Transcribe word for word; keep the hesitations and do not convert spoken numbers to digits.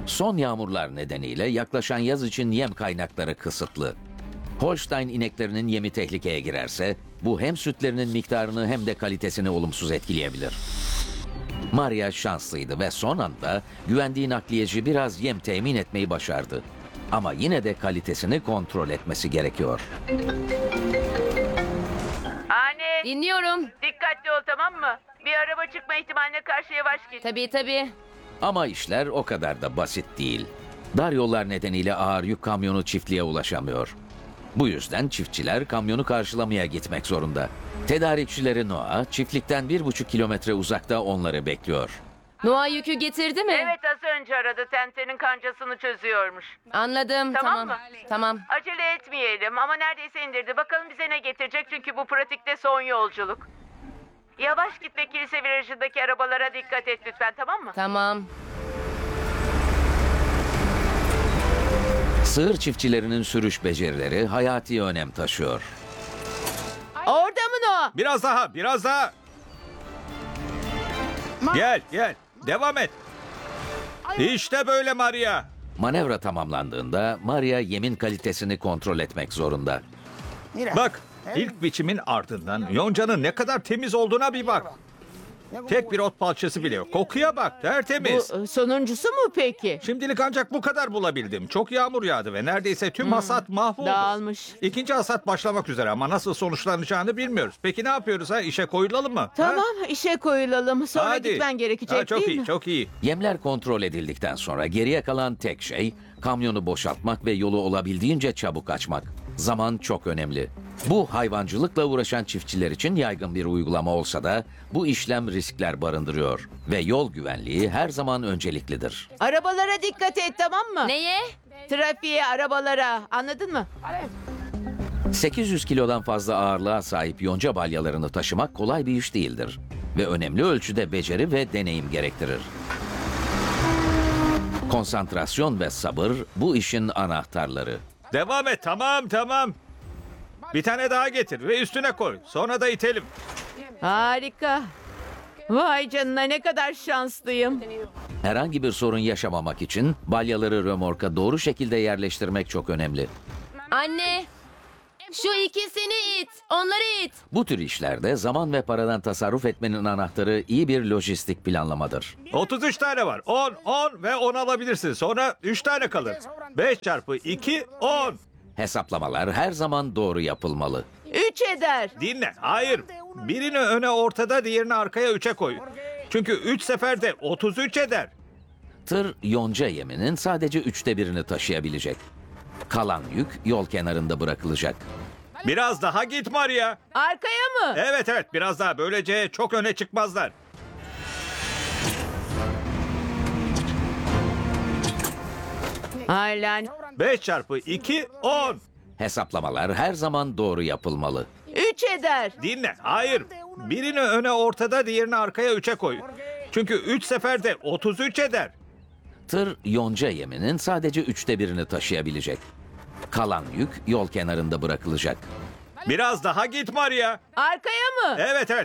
Son yağmurlar nedeniyle yaklaşan yaz için yem kaynakları kısıtlı. Holstein ineklerinin yemi tehlikeye girerse bu hem sütlerinin miktarını hem de kalitesini olumsuz etkileyebilir. Maria şanslıydı ve son anda güvendiği nakliyeci biraz yem temin etmeyi başardı. Ama yine de kalitesini kontrol etmesi gerekiyor. Anne, Dinliyorum. dikkatli ol, tamam mı? Bir araba çıkma ihtimaline karşı yavaş git. Tabii tabii. Ama işler o kadar da basit değil. Dar yollar nedeniyle ağır yük kamyonu çiftliğe ulaşamıyor. Bu yüzden çiftçiler kamyonu karşılamaya gitmek zorunda. Tedarikçileri Noah, çiftlikten bir buçuk kilometre uzakta onları bekliyor. Noah yükü getirdi mi? Evet, az önce aradı. Tentenin kancasını çözüyormuş. Anladım. Tamam Tamam. mı? Tamam. Acele etmeyelim ama neredeyse indirdi. Bakalım bize ne getirecek, çünkü bu pratikte son yolculuk. Yavaş git ve kilise virajındaki arabalara dikkat et lütfen, tamam mı? Tamam. Sığır çiftçilerinin sürüş becerileri hayati önem taşıyor. Orada mı Noah? Biraz daha, biraz daha. Gel, gel. Devam et. İşte böyle Maria. Manevra tamamlandığında Maria yemin kalitesini kontrol etmek zorunda. Bak, ilk biçimin ardından yoncanın ne kadar temiz olduğuna bir bak. Tek bir ot parçası bile yok. Kokuya bak, tertemiz. Bu e, sonuncusu mu peki? Şimdilik ancak bu kadar bulabildim. Çok yağmur yağdı ve neredeyse tüm hasat mahvoldu. Dağılmış. İkinci hasat başlamak üzere ama nasıl sonuçlanacağını bilmiyoruz. Peki ne yapıyoruz ha? İşe koyulalım mı? Ha? Tamam, işe koyulalım. Sonra Hadi. gitmen gerekecek Ha, çok değil iyi, mi? çok iyi. Yemler kontrol edildikten sonra geriye kalan tek şey kamyonu boşaltmak ve yolu olabildiğince çabuk açmak. Zaman çok önemli. Bu hayvancılıkla uğraşan çiftçiler için yaygın bir uygulama olsa da bu işlem riskler barındırıyor ve yol güvenliği her zaman önceliklidir. Arabalara dikkat et, tamam mı? Neye? Trafiğe, arabalara. Anladın mı? sekiz yüz kilodan fazla ağırlığa sahip yonca balyalarını taşımak kolay bir iş değildir ve önemli ölçüde beceri ve deneyim gerektirir. Konsantrasyon ve sabır bu işin anahtarları. Devam et, tamam tamam. Bir tane daha getir ve üstüne koy. Sonra da itelim. Harika. Vay canına, ne kadar şanslıyım. Herhangi bir sorun yaşamamak için balyaları römorka doğru şekilde yerleştirmek çok önemli. Anne. Şu ikisini it. Onları it. Bu tür işlerde zaman ve paradan tasarruf etmenin anahtarı iyi bir lojistik planlamadır. otuz üç tane var. on, on ve on alabilirsin. Sonra üç tane kalır. beş çarpı iki, on. Hesaplamalar her zaman doğru yapılmalı. Üç eder. Dinle. Hayır. Birini öne ortada, diğerini arkaya üçe koy. Çünkü üç seferde otuz üç eder. Tır yonca yeminin sadece üçte birini taşıyabilecek. Kalan yük yol kenarında bırakılacak. Biraz daha git Maria. Arkaya mı? Evet evet biraz daha. Böylece çok öne çıkmazlar. Ay lan. beş çarpı iki, on. Hesaplamalar her zaman doğru yapılmalı. Üç eder. Dinle. Hayır. Birini öne ortada, diğerini arkaya üçe koy. Çünkü üç seferde otuz üç eder. Tır yonca yeminin sadece üçte birini taşıyabilecek. Kalan yük yol kenarında bırakılacak. Biraz daha git Maria. Arkaya mı? Evet evet